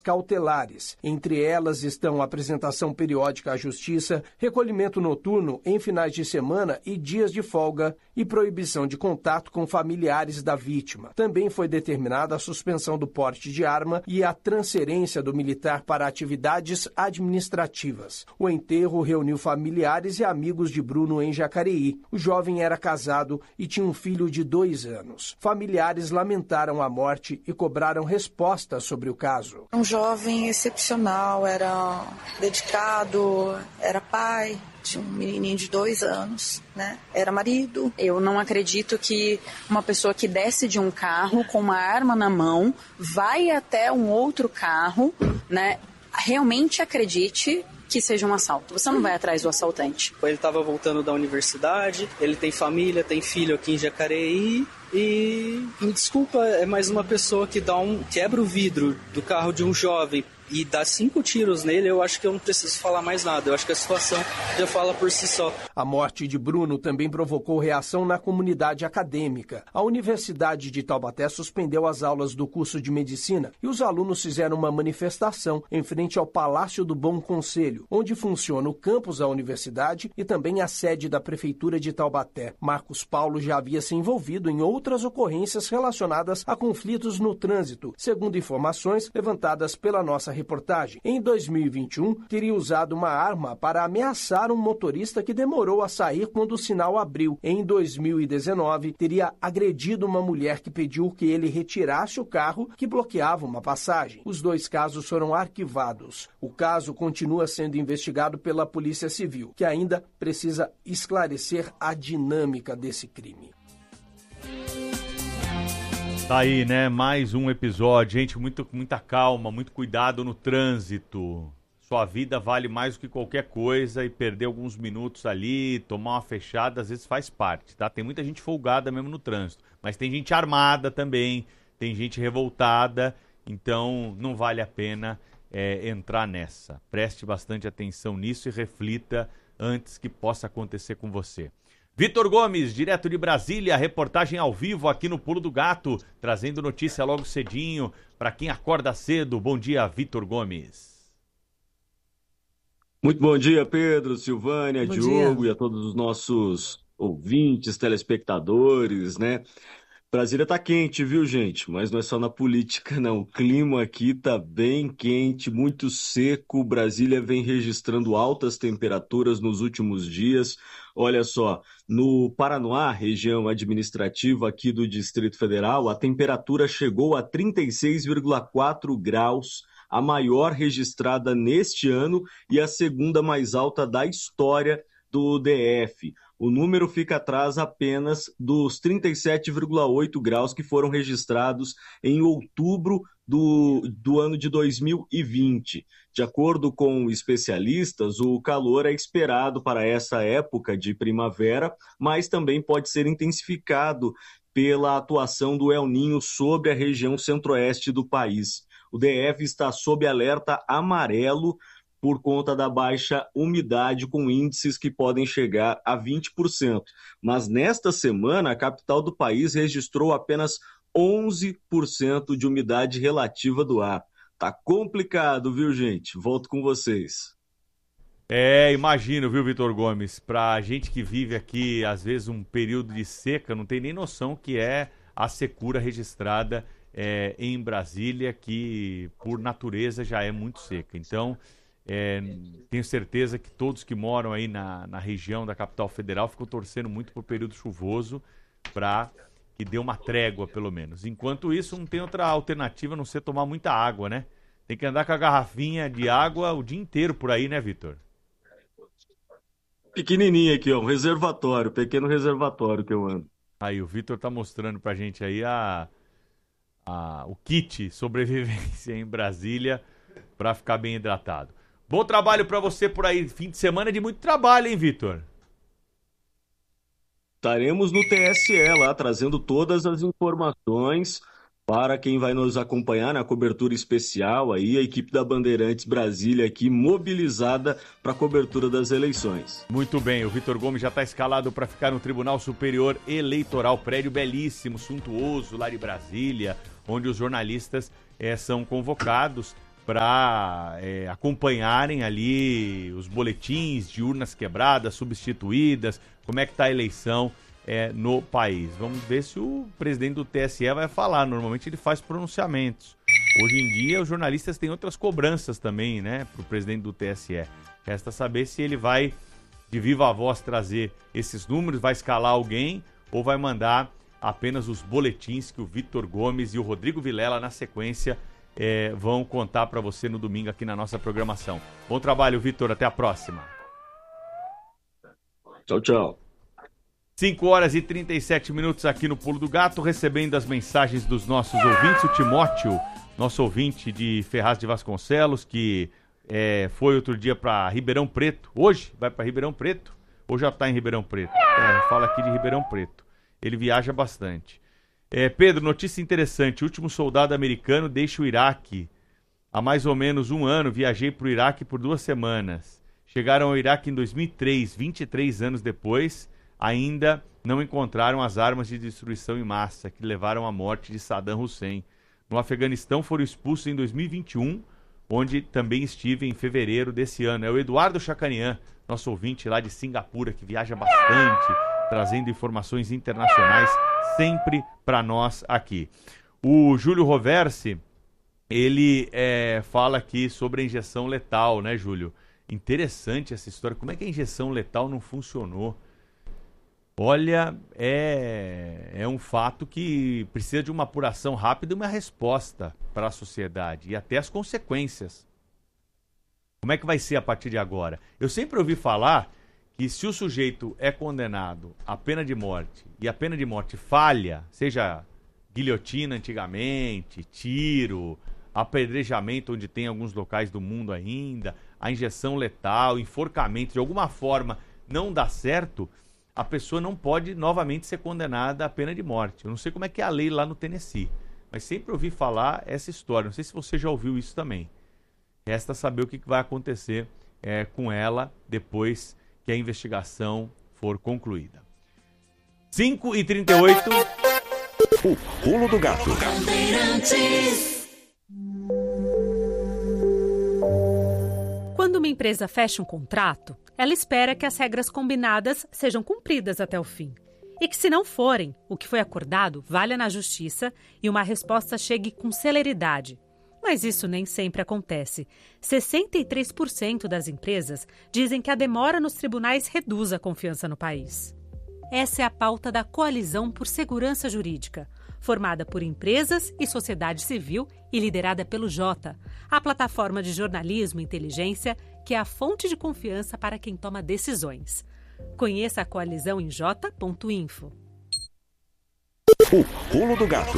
cautelares. Entre elas estão apresentação periódica à Justiça, recolhimento noturno em finais de semana e dias de folga e proibição de contato com familiares da vítima. Também foi determinada a suspensão do porte de arma e a transferência do militar para atividades administrativas. O enterro reuniu familiares e amigos de Bruno em Jacareí. O jovem era casado e tinha um filho de 2 anos. Familiares lamentaram a morte e cobraram respostas sobre o caso. Um jovem excepcional, era dedicado, era pai de um menininho de 2 anos, né? Era marido. Eu não acredito que uma pessoa que desce de um carro com uma arma na mão, vai até um outro carro, né? Realmente acredite que seja um assalto. Você não vai atrás do assaltante. Ele estava voltando da universidade, ele tem família, tem filho aqui em Jacareí. E, me desculpa, é mais uma pessoa que quebra o vidro do carro de um jovem e dá 5 tiros nele. Eu acho que eu não preciso falar mais nada. Eu acho que a situação já fala por si só. A morte de Bruno também provocou reação na comunidade acadêmica. A Universidade de Taubaté suspendeu as aulas do curso de medicina e os alunos fizeram uma manifestação em frente ao Palácio do Bom Conselho, onde funciona o campus da universidade e também a sede da Prefeitura de Taubaté. Marcos Paulo já havia se envolvido em outras ocorrências relacionadas a conflitos no trânsito, segundo informações levantadas pela nossa reportagem. Em 2021, teria usado uma arma para ameaçar um motorista que demorou a sair quando o sinal abriu. Em 2019, teria agredido uma mulher que pediu que ele retirasse o carro que bloqueava uma passagem. Os 2 casos foram arquivados. O caso continua sendo investigado pela Polícia Civil, que ainda precisa esclarecer a dinâmica desse crime. Tá aí, né? Mais um episódio. Gente, muita calma, muito cuidado no trânsito. Sua vida vale mais do que qualquer coisa e perder alguns minutos ali, tomar uma fechada, às vezes faz parte, tá? Tem muita gente folgada mesmo no trânsito, mas tem gente armada também, tem gente revoltada, então não vale a pena entrar nessa. Preste bastante atenção nisso e reflita antes que possa acontecer com você. Vitor Gomes, direto de Brasília, reportagem ao vivo aqui no Pulo do Gato, trazendo notícia logo cedinho para quem acorda cedo. Bom dia, Vitor Gomes. Muito bom dia, Pedro, Silvânia, Diogo e a todos os nossos ouvintes, telespectadores, né? Brasília tá quente, viu, gente? Mas não é só na política, não. O clima aqui tá bem quente, muito seco. Brasília vem registrando altas temperaturas nos últimos dias. Olha só, no Paranoá, região administrativa aqui do Distrito Federal, a temperatura chegou a 36,4 graus, a maior registrada neste ano e a segunda mais alta da história do DF. O número fica atrás apenas dos 37,8 graus que foram registrados em outubro do ano de 2020. De acordo com especialistas, o calor é esperado para essa época de primavera, mas também pode ser intensificado pela atuação do El Niño sobre a região centro-oeste do país. O DF está sob alerta amarelo por conta da baixa umidade, com índices que podem chegar a 20%. Mas nesta semana, a capital do país registrou apenas 11% de umidade relativa do ar. Tá complicado, viu, gente? Volto com vocês. Imagino, viu, Vitor Gomes? Pra gente que vive aqui, às vezes, um período de seca, não tem nem noção que é a secura registrada em Brasília, que por natureza já é muito seca. Então, tenho certeza que todos que moram aí na região da capital federal ficam torcendo muito por período chuvoso para que dê uma trégua, pelo menos. Enquanto isso, não tem outra alternativa a não ser tomar muita água, né? Tem que andar com a garrafinha de água o dia inteiro por aí, né, Vitor? Pequenininho aqui, ó, um reservatório, pequeno reservatório que eu ando. Aí, o Vitor tá mostrando pra gente aí o kit sobrevivência em Brasília para ficar bem hidratado. Bom trabalho para você por aí. Fim de semana de muito trabalho, hein, Vitor? Estaremos no TSE lá, trazendo todas as informações para quem vai nos acompanhar na cobertura especial. Aí a equipe da Bandeirantes Brasília aqui mobilizada para a cobertura das eleições. Muito bem, o Vitor Gomes já está escalado para ficar no Tribunal Superior Eleitoral. Prédio belíssimo, suntuoso, lá de Brasília, onde os jornalistas são convocados para acompanharem ali os boletins de urnas quebradas, substituídas, como é que está a eleição no país. Vamos ver se o presidente do TSE vai falar. Normalmente ele faz pronunciamentos. Hoje em dia os jornalistas têm outras cobranças também, né, para o presidente do TSE. Resta saber se ele vai de viva voz trazer esses números, vai escalar alguém ou vai mandar apenas os boletins que o Vitor Gomes e o Rodrigo Vilela na sequência vão contar para você no domingo aqui na nossa programação. Bom trabalho, Vitor. Até a próxima. Tchau, tchau. 5h37 aqui no Pulo do Gato, recebendo as mensagens dos nossos ouvintes. O Timóteo, nosso ouvinte de Ferraz de Vasconcelos, que foi outro dia para Ribeirão Preto. Hoje vai para Ribeirão Preto? Ou já está em Ribeirão Preto? Fala aqui de Ribeirão Preto. Ele viaja bastante. Pedro, notícia interessante. O último soldado americano deixa o Iraque. Há mais ou menos um ano, viajei para o Iraque por 2 semanas. Chegaram ao Iraque em 2003, 23 anos depois, ainda não encontraram as armas de destruição em massa que levaram à morte de Saddam Hussein. No Afeganistão foram expulsos em 2021, onde também estive em fevereiro desse ano. É o Eduardo Chacanian, nosso ouvinte lá de Singapura, que viaja bastante, trazendo informações internacionais sempre para nós aqui. O Júlio Roversi, ele fala aqui sobre a injeção letal, né, Júlio? Interessante essa história. Como é que a injeção letal não funcionou? Olha, é um fato que precisa de uma apuração rápida e uma resposta para a sociedade e até as consequências. Como é que vai ser a partir de agora? Eu sempre ouvi falar que se o sujeito é condenado à pena de morte e a pena de morte falha, seja guilhotina antigamente, tiro, apedrejamento onde tem alguns locais do mundo ainda, a injeção letal, enforcamento, de alguma forma não dá certo, a pessoa não pode novamente ser condenada à pena de morte. Eu não sei como é que é a lei lá no Tennessee, mas sempre ouvi falar essa história. Não sei se você já ouviu isso também. Resta saber o que vai acontecer com ela depois que a investigação for concluída. 5h38. O Pulo do Gato. Quando uma empresa fecha um contrato, ela espera que as regras combinadas sejam cumpridas até o fim. E que, se não forem, o que foi acordado valha na justiça e uma resposta chegue com celeridade. Mas isso nem sempre acontece. 63% das empresas dizem que a demora nos tribunais reduz a confiança no país. Essa é a pauta da Coalizão por Segurança Jurídica, formada por empresas e sociedade civil e liderada pelo Jota, a plataforma de jornalismo e inteligência que é a fonte de confiança para quem toma decisões. Conheça a coalizão em j.info. O Pulo do Gato.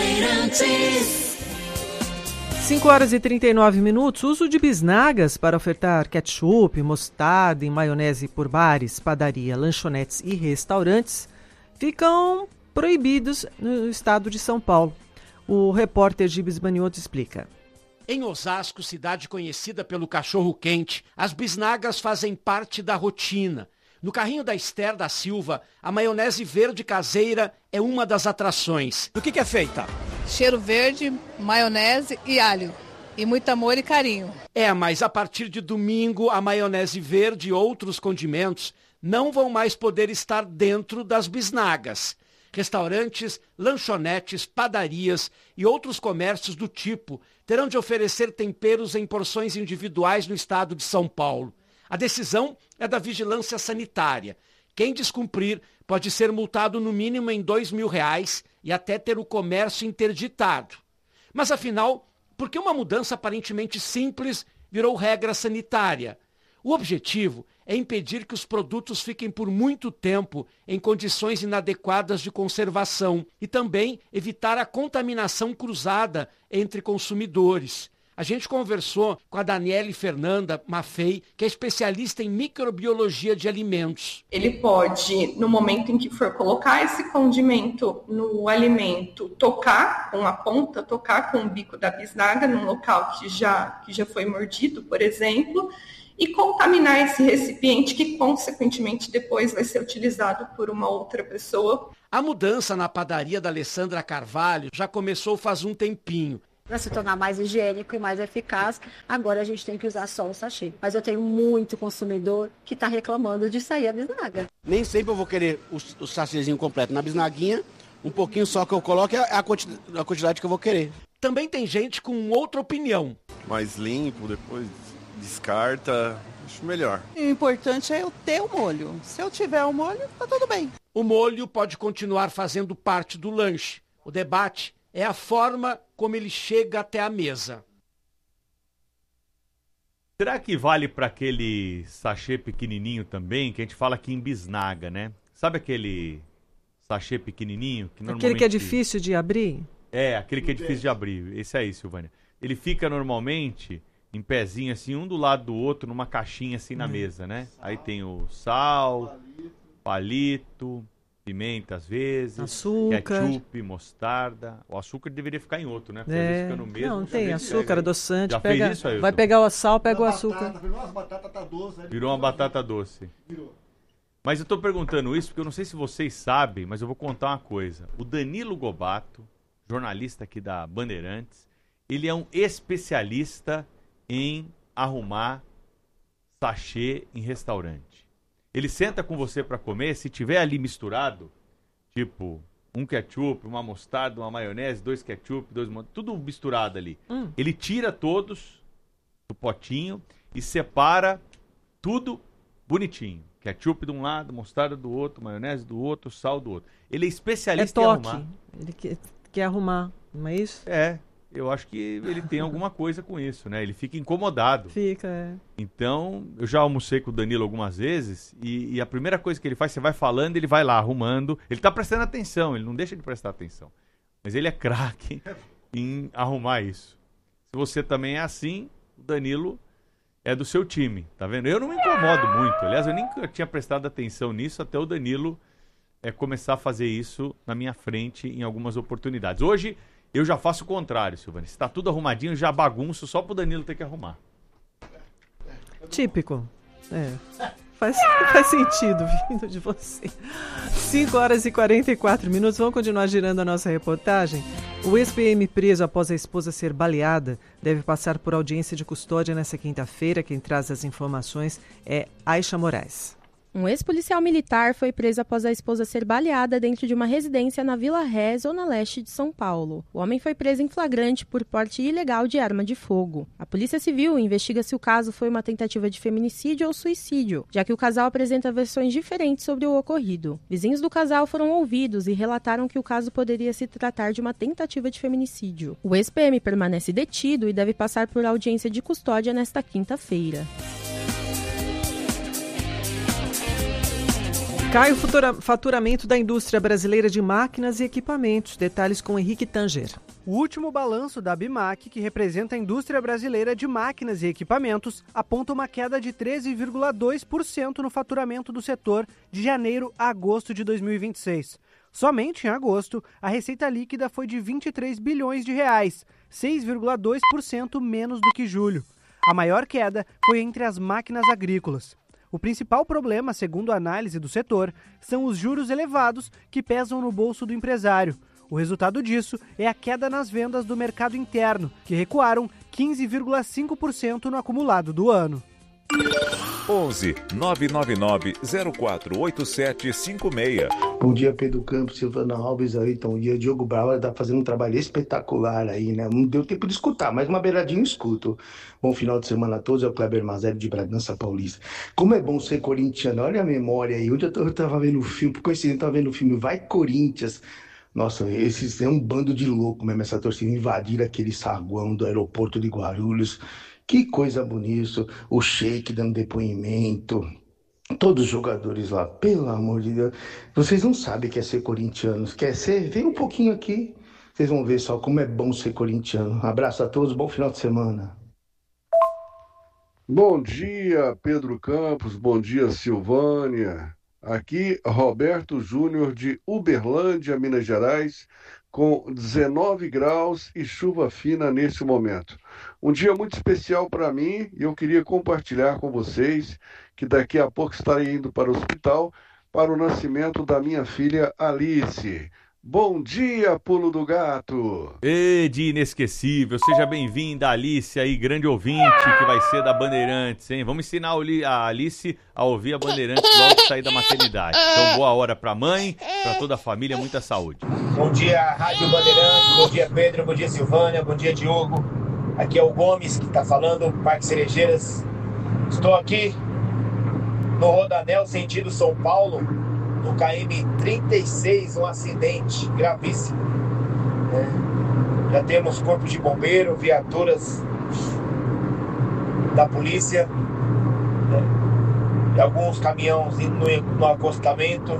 5h39. Uso de bisnagas para ofertar ketchup, mostarda e maionese por bares, padaria, lanchonetes e restaurantes ficam proibidos no estado de São Paulo. O repórter Gibes Banioto explica. Em Osasco, cidade conhecida pelo cachorro-quente, as bisnagas fazem parte da rotina. No carrinho da Esther da Silva, a maionese verde caseira é uma das atrações. Do que é feita? Cheiro verde, maionese e alho. E muito amor e carinho. Mas a partir de domingo, a maionese verde e outros condimentos não vão mais poder estar dentro das bisnagas. Restaurantes, lanchonetes, padarias e outros comércios do tipo terão de oferecer temperos em porções individuais no estado de São Paulo. A decisão é da Vigilância Sanitária. Quem descumprir pode ser multado no mínimo em R$2.000 e até ter o comércio interditado. Mas afinal, por que uma mudança aparentemente simples virou regra sanitária? O objetivo é impedir que os produtos fiquem por muito tempo em condições inadequadas de conservação e também evitar a contaminação cruzada entre consumidores. A gente conversou com a Daniele Fernanda Maffei, que é especialista em microbiologia de alimentos. Ele pode, no momento em que for colocar esse condimento no alimento, tocar com a ponta, tocar com o bico da bisnaga num local que já foi mordido, por exemplo, e contaminar esse recipiente que, consequentemente, depois vai ser utilizado por uma outra pessoa. A mudança na padaria da Alessandra Carvalho já começou faz um tempinho. Para se tornar mais higiênico e mais eficaz, agora a gente tem que usar só o sachê. Mas eu tenho muito consumidor que está reclamando de sair a bisnaga. Nem sempre eu vou querer o sachêzinho completo. Na bisnaguinha, um pouquinho só que eu coloco é a quantidade que eu vou querer. Também tem gente com outra opinião. Mais limpo, depois descarta, acho melhor. O importante é eu ter o molho. Se eu tiver o molho, tá tudo bem. O molho pode continuar fazendo parte do lanche. O debate é a forma como ele chega até a mesa. Será que vale para aquele sachê pequenininho também, que a gente fala aqui em bisnaga, né? Sabe aquele sachê pequenininho? Que normalmente... Aquele que é difícil de abrir? É, aquele que é difícil de abrir. Esse aí, Silvânia. Ele fica normalmente em pezinho assim, um do lado do outro, numa caixinha assim na mesa, né? Aí tem o sal, palito, pimenta às vezes, açúcar, ketchup, mostarda. O açúcar deveria ficar em outro, né? Porque às vezes fica no mesmo. Não, tem açúcar, adoçante. Já fez isso aí? Vai pegar o sal, pega o açúcar. Virou uma batata doce. Mas eu tô perguntando isso porque eu não sei se vocês sabem, mas eu vou contar uma coisa. O Danilo Gobato, jornalista aqui da Bandeirantes, ele é um especialista em arrumar sachê em restaurante. Ele senta com você para comer, se tiver ali misturado, tipo um ketchup, uma mostarda, uma maionese, 2 ketchup, tudo misturado ali. Ele tira todos do potinho e separa tudo bonitinho. Ketchup de um lado, mostarda do outro, maionese do outro, sal do outro. Ele é especialista em arrumar. Ele quer arrumar, não é isso? É. Eu acho que ele tem alguma coisa com isso, né? Ele fica incomodado. Fica, é. Então, eu já almocei com o Danilo algumas vezes e a primeira coisa que ele faz, você vai falando, ele vai lá arrumando. Ele tá prestando atenção, ele não deixa de prestar atenção. Mas ele é craque em arrumar isso. Se você também é assim, o Danilo é do seu time, tá vendo? Eu não me incomodo muito. Aliás, eu nem tinha prestado atenção nisso até o Danilo começar a fazer isso na minha frente em algumas oportunidades. Hoje... eu já faço o contrário, Silvânia. Se tá tudo arrumadinho, eu já bagunço só pro Danilo ter que arrumar. Típico. Faz sentido vindo de você. 5h44. Vamos continuar girando a nossa reportagem. O ex-PM preso após a esposa ser baleada deve passar por audiência de custódia nesta quinta-feira. Quem traz as informações é Aisha Moraes. Um ex-policial militar foi preso após a esposa ser baleada dentro de uma residência na Vila Ré, zona leste de São Paulo. O homem foi preso em flagrante por porte ilegal de arma de fogo. A Polícia Civil investiga se o caso foi uma tentativa de feminicídio ou suicídio, já que o casal apresenta versões diferentes sobre o ocorrido. Vizinhos do casal foram ouvidos e relataram que o caso poderia se tratar de uma tentativa de feminicídio. O ex-PM permanece detido e deve passar por audiência de custódia nesta quinta-feira. Cai o faturamento da indústria brasileira de máquinas e equipamentos. Detalhes com Henrique Tanger. O último balanço da ABIMAQ, que representa a indústria brasileira de máquinas e equipamentos, aponta uma queda de 13,2% no faturamento do setor de janeiro a agosto de 2026. Somente em agosto, a receita líquida foi de 23 bilhões de reais, 6,2% menos do que julho. A maior queda foi entre as máquinas agrícolas. O principal problema, segundo a análise do setor, são os juros elevados que pesam no bolso do empresário. O resultado disso é a queda nas vendas do mercado interno, que recuaram 15,5% no acumulado do ano. 11 999 048756. Bom dia, Pedro Campos, Silvana Alves, Ayrton e Diogo Brauer tá fazendo um trabalho espetacular aí, né? Não deu tempo de escutar, mas uma beiradinha eu escuto. Bom final de semana a todos, é o Kleber Mazelli de Bragança Paulista. Como é bom ser corintiano, olha a memória aí. Hoje eu tava vendo o filme, por coincidência eu tava vendo o filme Vai Corinthians. Nossa, esses é um bando de louco mesmo, essa torcida invadir aquele saguão do aeroporto de Guarulhos. Que coisa bonita, o Sheik dando depoimento, todos os jogadores lá, pelo amor de Deus. Vocês não sabem o que é ser corintianos, quer ser? Vem um pouquinho aqui, vocês vão ver só como é bom ser corintiano. Abraço a todos, bom final de semana. Bom dia, Pedro Campos, bom dia, Silvânia. Aqui, Roberto Júnior de Uberlândia, Minas Gerais, com 19 graus e chuva fina nesse momento. Um dia muito especial para mim e eu queria compartilhar com vocês que daqui a pouco estarei indo para o hospital para o nascimento da minha filha Alice. Bom dia, Pulo do Gato. De inesquecível, seja bem-vinda, Alice aí, grande ouvinte que vai ser da Bandeirantes, hein? Vamos ensinar a Alice a ouvir a Bandeirantes logo que sair da maternidade. Então, boa hora pra mãe, pra toda a família, muita saúde. Bom dia, Rádio Bandeirantes, bom dia, Pedro, bom dia, Silvânia, bom dia, Diogo. Aqui é o Gomes que tá falando, Parque Cerejeiras. Estou aqui no Rodanel, sentido São Paulo, no KM-36, um acidente gravíssimo. Já temos corpo de bombeiro, viaturas da polícia, e alguns caminhões indo no acostamento.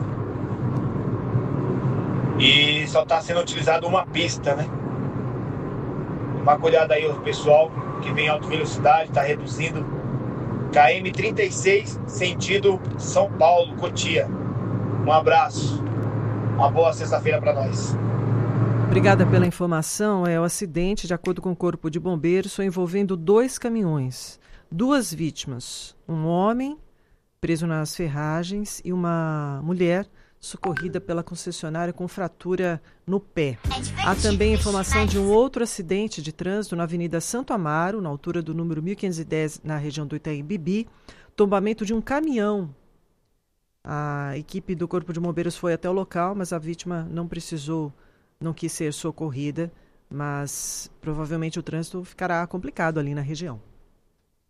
E só está sendo utilizado uma pista, né? Tomar cuidado aí o pessoal que vem em alta velocidade, está reduzindo. KM-36, sentido São Paulo, Cotia. Um abraço. Uma boa sexta-feira para nós. Obrigada pela informação. O acidente, de acordo com o Corpo de Bombeiros, foi envolvendo 2 caminhões. 2 vítimas. Um homem preso nas ferragens e uma mulher socorrida pela concessionária com fratura no pé. Há também informação de um outro acidente de trânsito na Avenida Santo Amaro, na altura do número 1510, na região do Itaim Bibi. Tombamento de um caminhão. A equipe do Corpo de Bombeiros foi até o local, mas a vítima não quis ser socorrida, mas provavelmente o trânsito ficará complicado ali na região.